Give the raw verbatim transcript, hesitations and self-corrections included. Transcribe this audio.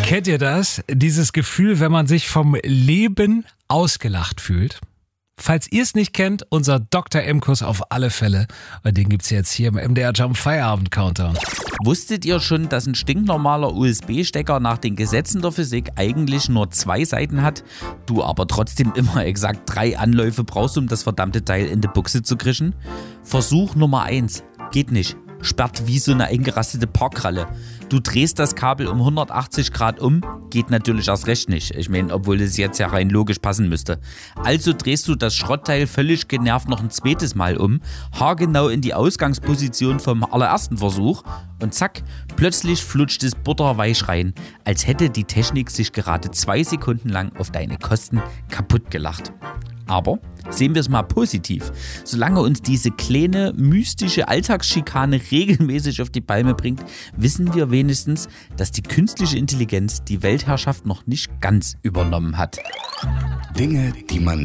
Kennt ihr das? Dieses Gefühl, wenn man sich vom Leben ausgelacht fühlt? Falls ihr es nicht kennt, unser Doktor M-Kurs auf alle Fälle. Und den gibt's jetzt hier im M D R Jump Feierabend Countdown. Wusstet ihr schon, dass ein stinknormaler U S B-Stecker nach den Gesetzen der Physik eigentlich nur zwei Seiten hat? Du aber trotzdem immer exakt drei Anläufe brauchst, um das verdammte Teil in die Buchse zu krischen? Versuch Nummer eins. Geht nicht. Sperrt wie so eine eingerastete Parkralle. Du drehst das Kabel um hundertachtzig Grad um, geht natürlich erst recht nicht. Ich meine, obwohl es jetzt ja rein logisch passen müsste. Also drehst du das Schrottteil völlig genervt noch ein zweites Mal um, haargenau in die Ausgangsposition vom allerersten Versuch und zack, plötzlich flutscht es butterweich rein, als hätte die Technik sich gerade zwei Sekunden lang auf deine Kosten kaputt gelacht. Aber sehen wir es mal positiv. Solange uns diese kleine, mystische Alltagsschikane regelmäßig auf die Palme bringt, wissen wir wenigstens, dass die künstliche Intelligenz die Weltherrschaft noch nicht ganz übernommen hat. Dinge, die man